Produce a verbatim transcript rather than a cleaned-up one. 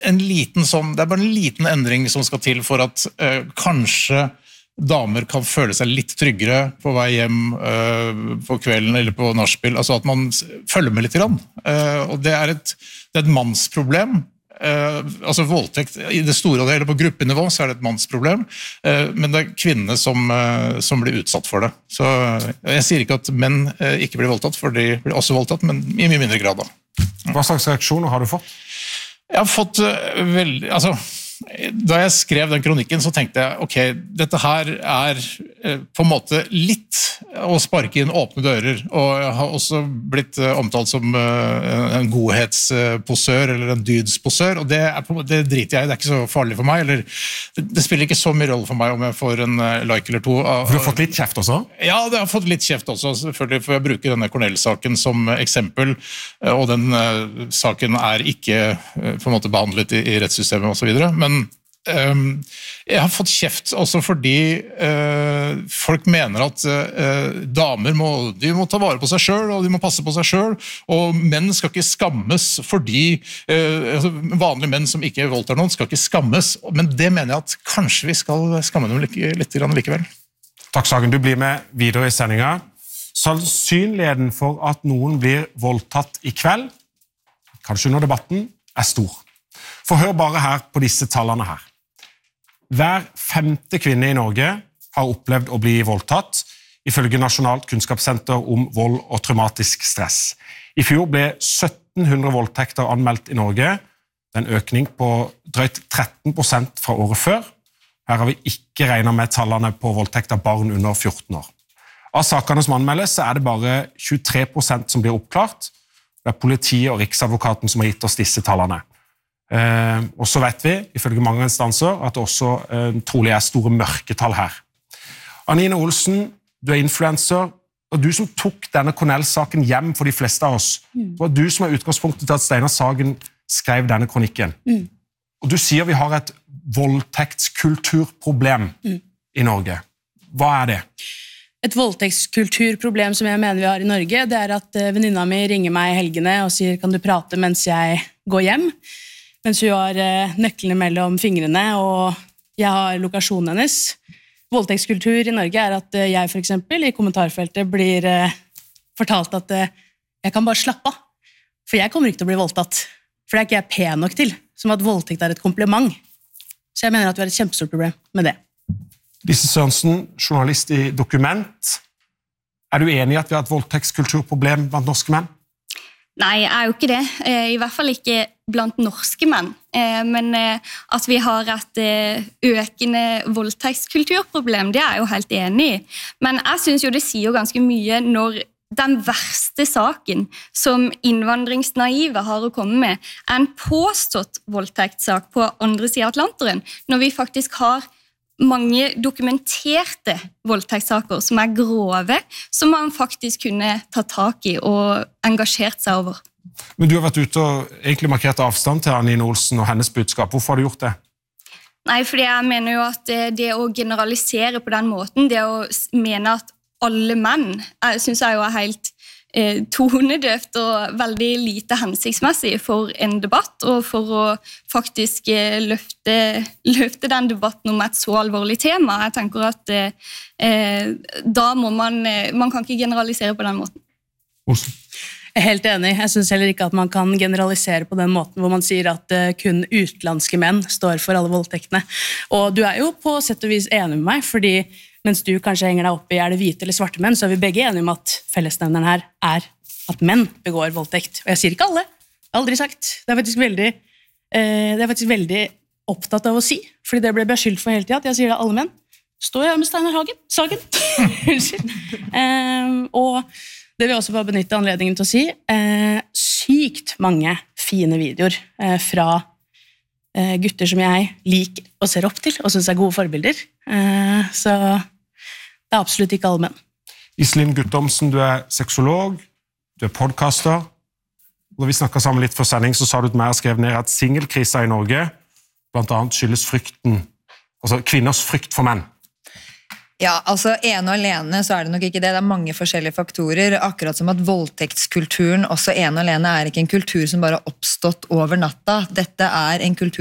en liten sånn, det er bare en liten endring som skal til for at uh, kanskje damer kan føle seg litt tryggere på vei hjem uh, på kvelden eller på nachspiel, altså at man følger med litt grann. Uh, og det er et, det er et mannsproblem. Uh, altså voldtekt, i det store og hele på gruppenivå så er det et mannsproblem, uh, men det er kvinnene som, uh, som blir utsatt for det. Så uh, jeg sier ikke at menn uh, ikke blir voldtatt, for de blir også voldtatt, men i mye mindre grad da. Hva slags reaksjoner har du fått? Jeg har fått uh, veldig, altså, da jeg skrev den kronikken så tenkte jeg, ok, dette her er uh, på en måte litt å sparke inn åpne dører, og jeg har også blitt uh, omtalt som uh, en godhetsposør eller en dydsposør, og det, er på, det driter jeg i, det er ikke så farlig for meg, eller det, det spiller ikke så mye rolle for meg om jeg får en uh, like eller to. Uh, for du har fått litt kjeft også? Ja, det har fått litt kjeft også, selvfølgelig, for jeg bruker denne Cornell-saken som eksempel, uh, og den uh, saken er ikke uh, på en måte behandlet i, i rettssystemet og så videre, men Um, jeg har fått kjeft også fordi uh, folk mener at uh, damer må, de må ta vare på seg selv, og de må passe på seg selv, og menn skal ikke skammes fordi uh, altså, vanlige menn som ikke voldtar noen skal ikke skammes, men det mener jeg at kanskje vi skal skamme dem litt, litt grann likevel. Takk, Sagen. Du blir med videre i sendingen. Sannsynligheten for at noen blir voldtatt i kveld, kanskje under debatten, er stor. For hør bare her på disse tallene her. Hver femte kvinne i Norge har opplevd å bli voldtatt, ifølge Nasjonalt kunnskapssenter om vold og traumatisk stress. I fjor ble sytten hundre voldtekter anmeldt i Norge, en økning på drøyt tretten prosent fra året før. Her har vi ikke regnet med tallene på voldtekt av barn under fjorten år. Av sakene som anmeldes så er det bare tjuetre prosent som blir oppklart. Det er politiet og Riksadvokaten som har gitt oss disse tallene. Eh, og så vet vi, ifølge mange instanser, at det også eh, trolig er store mørketall her. Anine Olsen, du er influencer, og du som tok denne Cornell-saken hjem for de fleste av oss. Mm. Det var du som er utgangspunktet til at Steinar Sagen skrev denne kronikken. Mm. Og du sier vi har et voldtektskulturproblem mm. i Norge. Hva er det? Et voldtektskulturproblem som jeg mener vi har i Norge, det er at venninna mi ringer meg i helgene og sier, kan du prate mens jeg går hjem? Mens hun har nøklene mellom fingrene, og jeg har lokasjonen hennes. Voldtektskultur i Norge er at jeg for eksempel i kommentarfeltet blir fortalt at jeg kan bare slappe av, for jeg kommer ikke til å bli voldtatt. For det er ikke jeg pen nok til, som at voldtekt er et kompliment. Så jeg mener at vi har et kjempestort problem med det. Lise Sørensen, journalist i Dokument. Er du enig i at vi har et voldtektskulturproblem blant norske menn? Nei, jeg er jo ikke det. I hvert fall ikke blant norske menn. Men at vi har et økende voldtektskulturproblem, det er jeg jo helt enig i. Men jeg synes jo det sier ganske mye når den verste saken som innvandringsnaive har å komme med, er en påstått voldtektssak på andre siden av Atlanteren, når vi faktisk har mange dokumenterte voldtektssaker som er grove, som man faktisk kunne ta tak i og engasjert seg over. Men du har vært ute og egentlig markert avstand til Anine Olsen og hennes budskap. Hvorfor har du gjort det? Nei, fordi jeg mener jo at det, det å generalisere på den måten, det å mene at alle menn, jeg synes jeg jo er helt eh, tonedøft og veldig lite hensiktsmessig for en debatt, og for å faktisk eh, løfte, løfte den debatten om et så alvorlig tema. Jeg tenker at eh, da må man, eh, man kan ikke generalisere på den måten. Olsen? Jeg er helt enig. Jeg synes heller ikke at man kan generalisere på den måten hvor man sier at uh, kun utenlandske menn står for alle voldtektene. Og du er jo på sett og vis enig med meg, fordi mens du kanskje henger deg opp i er det hvite eller svarte menn, så er vi begge enige om at fellesnevneren her er at menn begår voldtekt. Og jeg sier ikke alle. Jeg har aldri sagt. Det er faktisk veldig, uh, det er faktisk veldig opptatt av å si, fordi det ble beskyldt for hele tiden at jeg sier det alle menn. Står jeg med Steinar Hagen? Sagen? Unnskyld. um, og det vil jeg også bare benytte anledningen til å si. Eh, sykt mange fine videoer eh, fra eh, gutter som jeg liker og ser opp til, og synes er gode forbilder. Eh, så det er absolutt ikke alle menn. Iselin Guttormsen, du er seksolog, du er podcaster. Når vi snakket sammen litt før sending, så sa du til meg og skrev ned at singelkrisa i Norge blant annet skyldes frykten, altså kvinners frykt for menn. Ja, altså ene og alene så er det nok ikke det. Det er mange forskjellige faktorer, akkurat som at voldtektskulturen også ene og alene er ikke en kultur som bare har oppstått over natta. Dette er en kultur